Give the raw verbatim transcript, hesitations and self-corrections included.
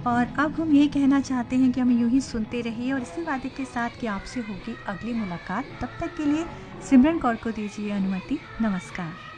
और अब हम यही कहना चाहते हैं कि हमें यूँ ही सुनते रहिए और इसी वादे के साथ कि आपसे होगी अगली मुलाकात। तब तक के लिए सिमरन कौर को दीजिए अनुमति। नमस्कार।